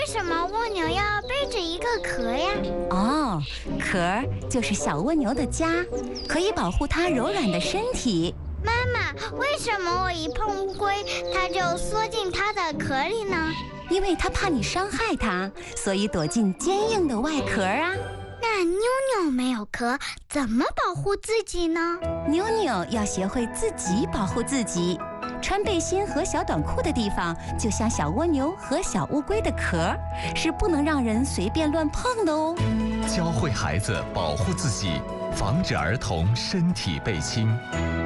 什么蜗牛要背着一个壳呀？ 哦，壳就是小蜗牛的家，可以保护它柔软的身体。 妈妈，为什么我一碰乌龟，它就缩进它的壳里呢？ 因为它怕你伤害它，所以躲进坚硬的外壳啊。 那妞妞没有壳，怎么保护自己呢？ 妞妞要学会自己保护自己。穿背心和小短裤的地方，就像小蜗牛和小乌龟的壳，是不能让人随便乱碰的哦。 教会孩子保护自己，防止儿童身体被侵。